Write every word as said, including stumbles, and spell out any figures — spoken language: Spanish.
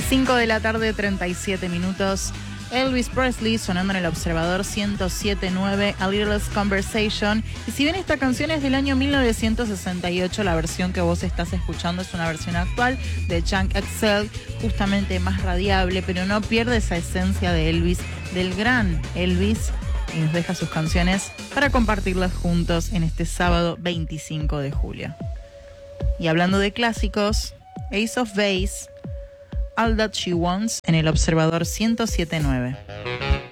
cinco de la tarde, treinta y siete minutos. Elvis Presley sonando en el Observador ciento siete punto nueve, A Little Less Conversation. Y si bien esta canción es del año mil novecientos sesenta y ocho, la versión que vos estás escuchando es una versión actual de Chunk Excel, justamente más radiable, pero no pierde esa esencia de Elvis, del gran Elvis, y nos deja sus canciones para compartirlas juntos en este sábado veinticinco de julio. Y hablando de clásicos, Ace of Base, All That She Wants en el Observador ciento siete punto nueve.